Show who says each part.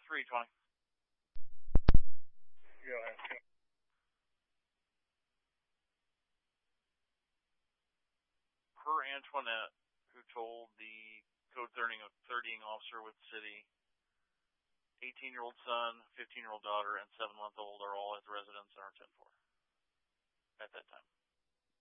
Speaker 1: 320.
Speaker 2: Go ahead.
Speaker 1: Per Antoinette, who told the code 30ing officer with the city, 18-year-old son, 15-year-old daughter, and 7-month-old are all at the residence in our 10-4 at that time.